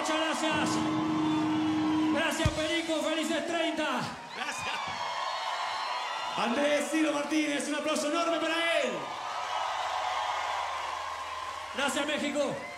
Muchas gracias. Gracias, Perico. Felices 30. Gracias. Andrés Ciro Martínez, un aplauso enorme para él. Gracias, México.